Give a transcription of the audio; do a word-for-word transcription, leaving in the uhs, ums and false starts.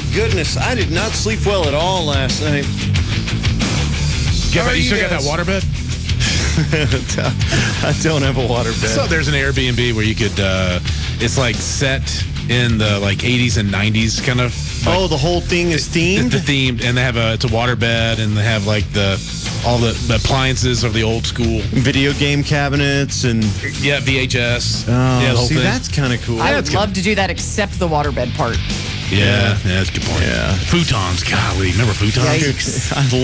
goodness, I did not sleep well at all last night. You, How got, are you you still got guys? that waterbed? I don't have a water bed. So there's an Airbnb where you could, uh, it's like set in the like eighties and nineties kind of. Like, oh, the whole thing is themed? The, the themed, and they have a, it's a water bed, and they have like the, all the, the appliances of the old school. Video game cabinets and... Yeah, V H S. Oh, yeah, the whole see, thing. that's kind of cool. I Yeah, would it's love to do that except the waterbed part. Yeah, yeah, that's a good point. Yeah. Futons, golly. Remember futons? Yikes. I